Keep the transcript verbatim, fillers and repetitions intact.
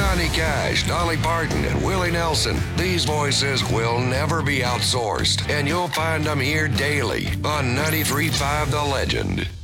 Johnny Cash, Dolly Parton, and Willie Nelson. These voices will never be outsourced, and you'll find them here daily on ninety-three point five The Legend.